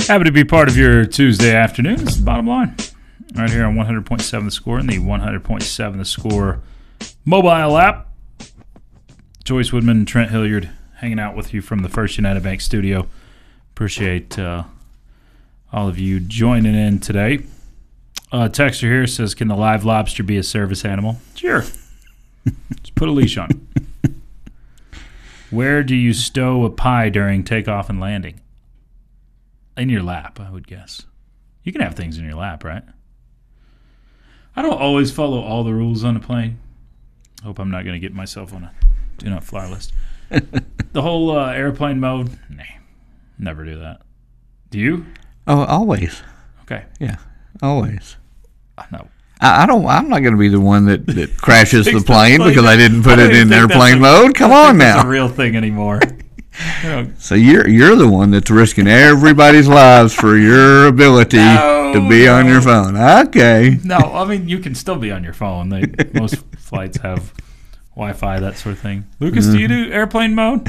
Happy to be part of your Tuesday afternoon. This is the bottom line. Right here on 100.7 The Score and the 100.7 The Score mobile app. Joyce Woodman and Trent Hilliard hanging out with you from the First United Bank studio. Appreciate all of you joining in today. Texter here says, can the live lobster be a service animal? Sure. Just put a leash on it. Where do you stow a pie during takeoff and landing? In your lap, I would guess. You can have things in your lap, right? I don't always follow all the rules on a plane. Hope I'm not going to get myself on a do not fly list. The whole airplane mode, nah, never do that. Do you? Oh, always. Okay. Yeah, always. No. I'm not going to be the one that crashes the plane plane. because I didn't put it in airplane mode. Come on now. It's a real thing anymore. So you're the one that's risking everybody's lives for your ability to be on your phone. Okay. No, I mean, you can still be on your phone. Most flights have Wi-Fi, that sort of thing. Lucas, do you do airplane mode?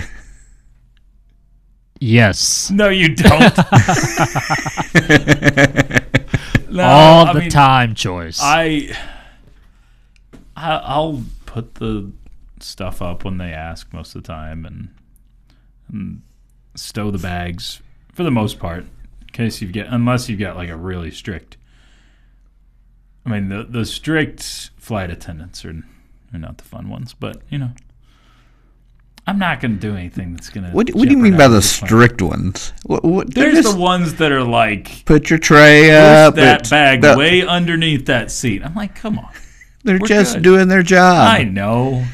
Yes. No, you don't. No, all the time, Choice. I'll put the stuff up when they ask most of the time and stow the bags for the most part in case unless you've got like a really strict. I mean, the strict flight attendants are not the fun ones, but I'm not going to do anything that's going to. What do you mean by the strict ones? There's the ones that are like, put your tray up, that bag way underneath that seat. I'm like, come on. We're just good. Doing their job. I know.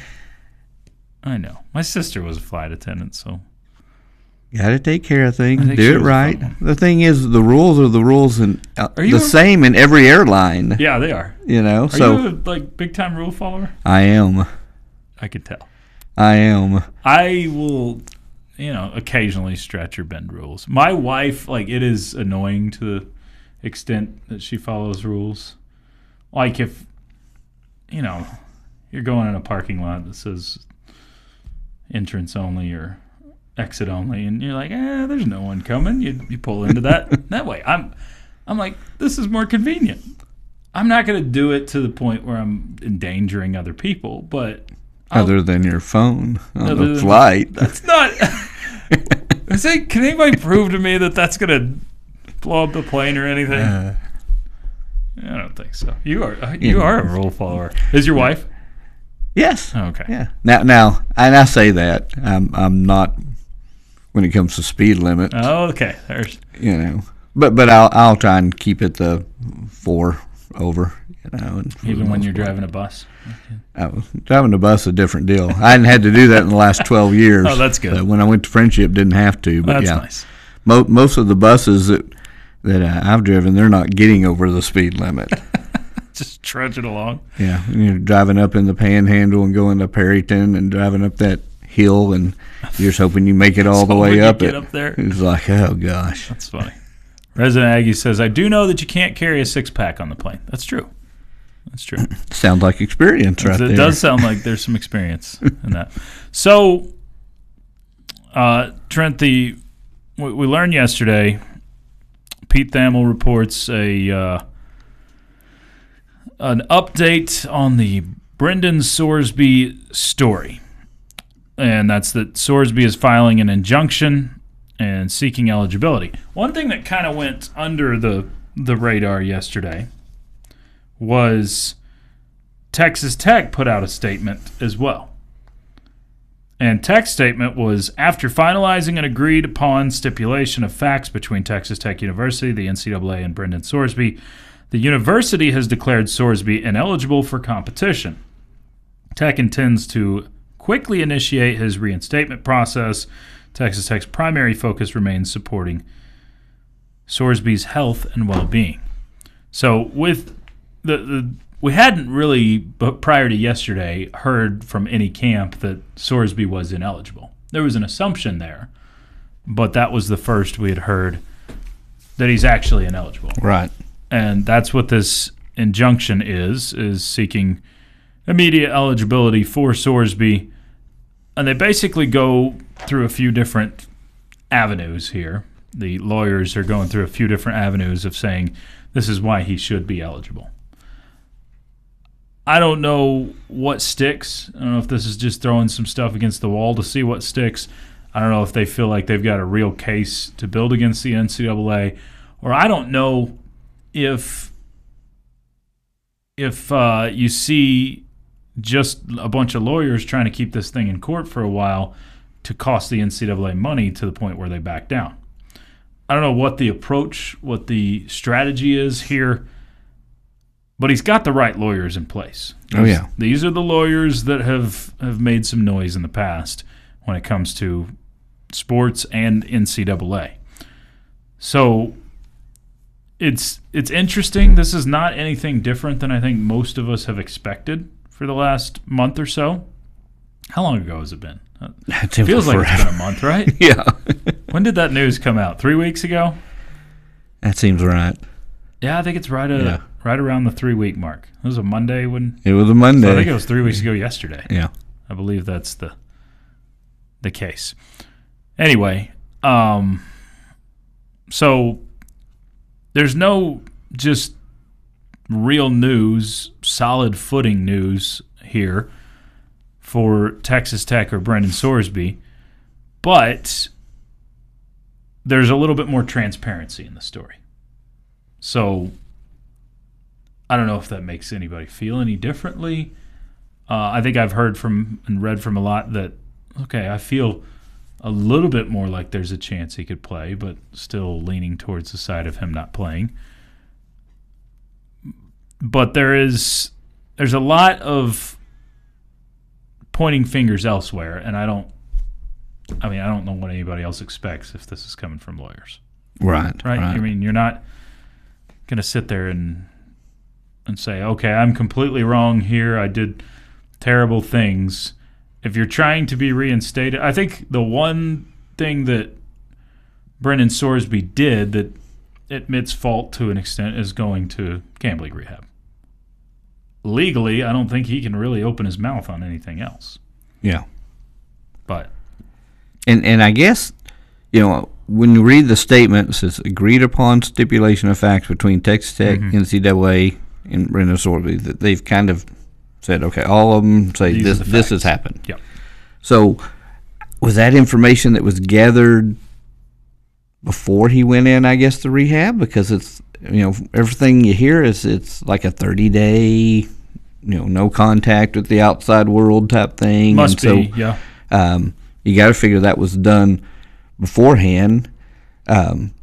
My sister was a flight attendant, so. Got to take care of things. Do it right. The thing is, the rules are the rules, and same in every airline. Yeah, they are. Are you a big time rule follower? I am. I could tell. I am. I will, occasionally stretch or bend rules. My wife, it is annoying to the extent that she follows rules. Like if, you're going in a parking lot that says entrance only or exit only, and you're like, there's no one coming. You pull into that way. I'm like, this is more convenient. I'm not going to do it to the point where I'm endangering other people, but other than your phone on the flight. That's not. Can anybody prove to me that that's going to blow up the plane or anything? I don't think so. You are a rule follower. Is your wife? Yes. Oh, okay. Yeah. Now, and I say that I'm not when it comes to speed limit. Oh, okay. There's. But I'll try and keep it the 4 over. Even when you're driving a bus. Driving a bus is a different deal. I hadn't had to do that in the last 12 years. Oh, that's good. When I went to Friendship, didn't have to. But that's nice. Most of the buses that I've driven, they're not getting over the speed limit. Just trudging along. Yeah, you're driving up in the Panhandle and going to Perryton and driving up that hill, and you're just hoping you make it all the way up. Get up there. It's like, oh gosh, that's funny. Resident Aggie says, I do know that you can't carry a 6-pack on the plane. That's true. That's true. Sounds like experience right there. It does sound like there's some experience in that. So, Trent, we learned yesterday, Pete Thamel reports an update on the Brendan Sorsby story. And that's that Sorsby is filing an injunction and seeking eligibility. One thing that kind of went under the radar yesterday was Texas Tech put out a statement as well. And Tech's statement was, after finalizing an agreed-upon stipulation of facts between Texas Tech University, the NCAA, and Brendan Sorsby, the university has declared Sorsby ineligible for competition. Tech intends to quickly initiate his reinstatement process. Texas Tech's primary focus remains supporting Sorsby's health and well-being. So with we hadn't really, but prior to yesterday, heard from any camp that Sorsby was ineligible. There was an assumption there, but that was the first we had heard that he's actually ineligible. Right. And that's what this injunction is seeking immediate eligibility for Sorsby. And they basically go through a few different avenues here. the lawyers are going through a few different avenues of saying this is why he should be eligible. I don't know what sticks. I don't know if this is just throwing some stuff against the wall to see what sticks. I don't know if they feel like they've got a real case to build against the NCAA, or I don't know if you see just a bunch of lawyers trying to keep this thing in court for a while to cost the NCAA money to the point where they back down. I don't know what the approach, what the strategy is here, but he's got the right lawyers in place. Oh, yeah. These are the lawyers that have made some noise in the past when it comes to sports and NCAA. So it's interesting. This is not anything different than I think most of us have expected for the last month or so. How long ago has it been? It feels like it's been a month, right? Yeah. When did that news come out? 3 weeks ago? That seems right. Yeah, I think it's right around the 3-week mark. It was a Monday when it was a Monday. So I think it was 3 weeks ago yesterday. Yeah. I believe that's the case. Anyway, so there's no just real news, solid footing news here for Texas Tech or Brendan Sorsby, but there's a little bit more transparency in the story. So I don't know if that makes anybody feel any differently. I think I've heard from and read from a lot that, okay, I feel a little bit more like there's a chance he could play, but still leaning towards the side of him not playing. But there's a lot of pointing fingers elsewhere, and I don't know what anybody else expects if this is coming from lawyers. Right. I mean, you're not going to sit there and say, okay, I'm completely wrong here. I did terrible things. If you're trying to be reinstated, I think the one thing that Brendan Sorsby did that admits fault to an extent is going to gambling rehab. Legally, I don't think he can really open his mouth on anything else. Yeah. But and I guess, when you read the statement, it says agreed upon stipulation of facts between Texas Tech, NCAA, and Brendan Sorsby, that they've kind of said, okay, all of them say this has happened. Yep. So was that information that was gathered before he went in, I guess, to rehab? Because it's, everything you hear is it's like a 30-day, no contact with the outside world type thing. Must be, yeah. You got to figure that was done beforehand.